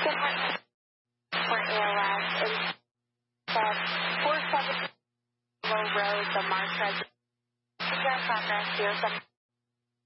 for ALS and said 470 Road, the Mark Progress here.